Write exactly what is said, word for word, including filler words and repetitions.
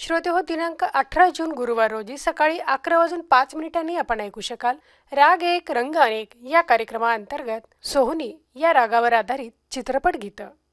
श्रोते हो, दिनांक अठरा जून गुरुवार रोजी सकाळी अकरा वाजून पाच मिनिटांनी आपण ऐकू शकाल राग एक रंग अनेक या कार्यक्रमाअंतर्गत सोहनी या रागावर आधारित चित्रपट गीतं.